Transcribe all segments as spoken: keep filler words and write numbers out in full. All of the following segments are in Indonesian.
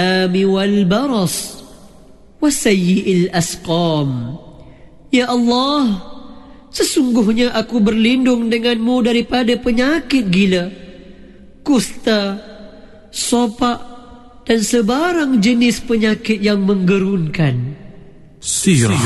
والبرص وسيء الأسقام. Ya Allah, sesungguhnya aku berlindung denganmu daripada penyakit gila, kusta, sopak, dan sebarang jenis penyakit yang menggerunkan. Sirah.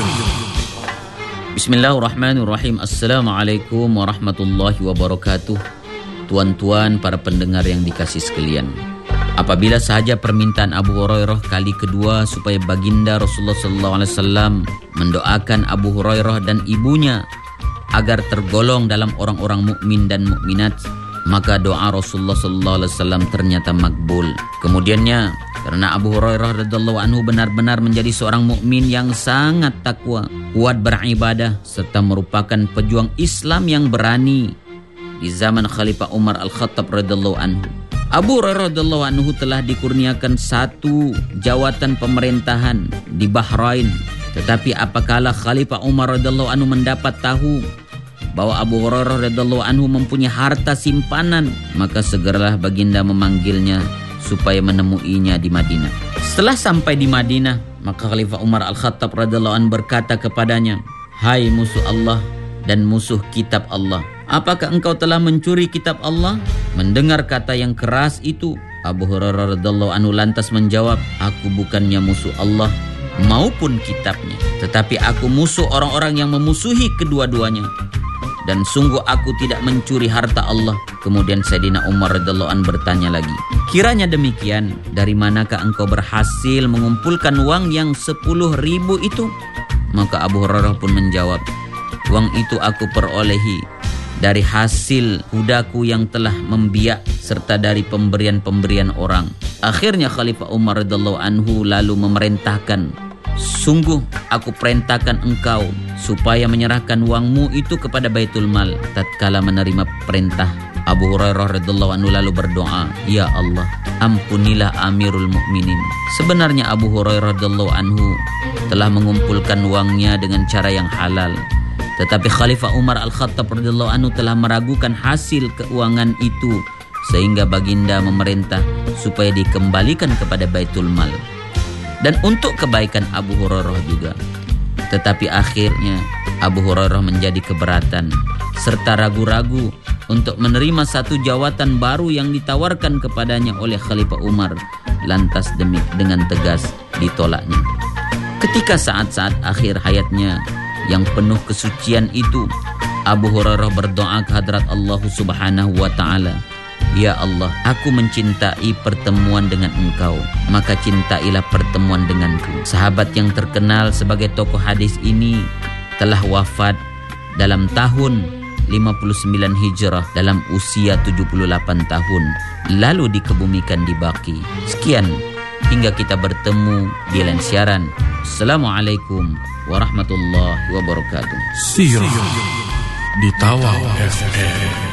Bismillahirrahmanirrahim. Assalamualaikum warahmatullahi wabarakatuh. Tuan-tuan, para pendengar yang dikasih sekalian, apabila sahaja permintaan Abu Hurairah kali kedua supaya baginda Rasulullah sallallahu alaihi wasallam mendoakan Abu Hurairah dan ibunya agar tergolong dalam orang-orang mukmin dan mukminat, maka doa Rasulullah sallallahu alaihi wasallam ternyata makbul. Kemudiannya, karena Abu Hurairah radhiyallahu anhu benar-benar menjadi seorang mukmin yang sangat takwa, kuat beribadah, serta merupakan pejuang Islam yang berani di zaman Khalifah Umar Al-Khattab radhiyallahu anhu. Abu Hurairah radhiyallahu anhu telah dikurniakan satu jawatan pemerintahan di Bahrain. Tetapi apakala Khalifah Umar radhiyallahu anhu mendapat tahu bahwa Abu Hurairah radhiyallahu anhu mempunyai harta simpanan, maka segeralah baginda memanggilnya supaya menemuinya di Madinah. Setelah sampai di Madinah, maka Khalifah Umar Al-Khattab radhiyallahu anhu berkata kepadanya, "Hai musuh Allah dan musuh kitab Allah, apakah engkau telah mencuri kitab Allah?" Mendengar kata yang keras itu, Abu Hurairah radhiyallahu anhu lantas menjawab, "Aku bukannya musuh Allah maupun kitabnya, tetapi aku musuh orang-orang yang memusuhi kedua-duanya. Dan sungguh aku tidak mencuri harta Allah." Kemudian Sayyidina Umar radhiyallahu anhu bertanya lagi, "Kiranya demikian, dari manakah engkau berhasil mengumpulkan uang yang sepuluh ribu itu?" Maka Abu Hurairah pun menjawab, "Uang itu aku perolehi dari hasil kudaku yang telah membiak serta dari pemberian-pemberian orang." Akhirnya Khalifah Umar radhiyallahu anhu lalu memerintahkan, "Sungguh aku perintahkan engkau supaya menyerahkan uangmu itu kepada Baitul Mal." Tatkala menerima perintah, Abu Hurairah radhiyallahu anhu lalu berdoa, "Ya Allah, ampunilah Amirul Mukminin. Sebenarnya Abu Hurairah radhiyallahu anhu telah mengumpulkan uangnya dengan cara yang halal. Tetapi Khalifah Umar Al-Khattab radhiyallahu anhu telah meragukan hasil keuangan itu, sehingga baginda memerintah supaya dikembalikan kepada Baitul Mal dan untuk kebaikan Abu Hurairah juga." Tetapi akhirnya Abu Hurairah menjadi keberatan serta ragu-ragu untuk menerima satu jawatan baru yang ditawarkan kepadanya oleh Khalifah Umar. Lantas demi dengan tegas ditolaknya. Ketika saat-saat akhir hayatnya yang penuh kesucian itu, Abu Hurairah berdoa ke hadrat Allah Subhanahu wa ta'ala, "Ya Allah, aku mencintai pertemuan dengan engkau, maka cintailah pertemuan denganku." Sahabat yang terkenal sebagai tokoh hadis ini telah wafat dalam tahun lima puluh sembilan Hijrah dalam usia tujuh puluh delapan tahun, lalu dikebumikan di Baqi. Sekian, hingga kita bertemu di lain siaran. Assalamualaikum warahmatullahi wabarakatuh. Sirah di Tawau F M.